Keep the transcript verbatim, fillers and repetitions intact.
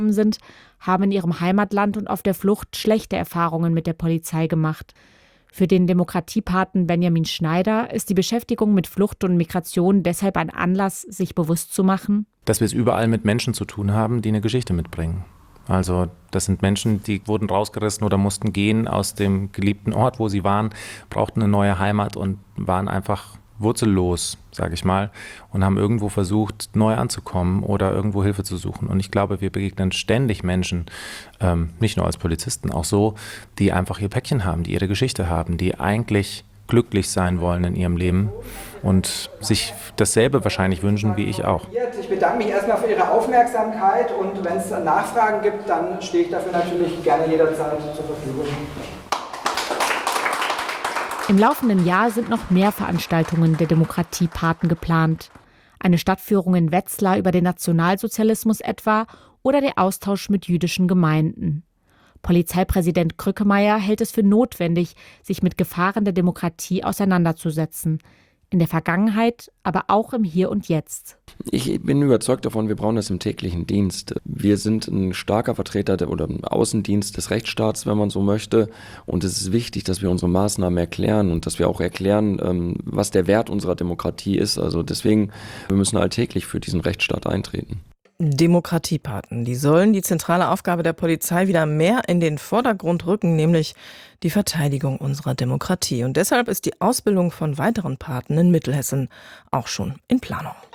sind, haben in ihrem Heimatland und auf der Flucht schlechte Erfahrungen mit der Polizei gemacht. Für den Demokratiepaten Benjamin Schneider ist die Beschäftigung mit Flucht und Migration deshalb ein Anlass, sich bewusst zu machen, dass wir es überall mit Menschen zu tun haben, die eine Geschichte mitbringen. Also das sind Menschen, die wurden rausgerissen oder mussten gehen aus dem geliebten Ort, wo sie waren, brauchten eine neue Heimat und waren einfach wurzellos, sage ich mal, und haben irgendwo versucht, neu anzukommen oder irgendwo Hilfe zu suchen. Und ich glaube, wir begegnen ständig Menschen, ähm, nicht nur als Polizisten, auch so, die einfach ihr Päckchen haben, die ihre Geschichte haben, die eigentlich glücklich sein wollen in ihrem Leben und sich dasselbe wahrscheinlich wünschen wie ich auch. Ich bedanke mich erstmal für Ihre Aufmerksamkeit und wenn es Nachfragen gibt, dann stehe ich dafür natürlich gerne jederzeit zur Verfügung. Im laufenden Jahr sind noch mehr Veranstaltungen der Demokratiepaten geplant. Eine Stadtführung in Wetzlar über den Nationalsozialismus etwa oder der Austausch mit jüdischen Gemeinden. Polizeipräsident Krückemeier hält es für notwendig, sich mit Gefahren der Demokratie auseinanderzusetzen. In der Vergangenheit, aber auch im Hier und Jetzt. Ich bin überzeugt davon, wir brauchen das im täglichen Dienst. Wir sind ein starker Vertreter der, oder ein Außendienst des Rechtsstaats, wenn man so möchte. Und es ist wichtig, dass wir unsere Maßnahmen erklären und dass wir auch erklären, was der Wert unserer Demokratie ist. Also deswegen, wir müssen alltäglich für diesen Rechtsstaat eintreten. Demokratiepaten, die sollen die zentrale Aufgabe der Polizei wieder mehr in den Vordergrund rücken, nämlich die Verteidigung unserer Demokratie. Und deshalb ist die Ausbildung von weiteren Paten in Mittelhessen auch schon in Planung.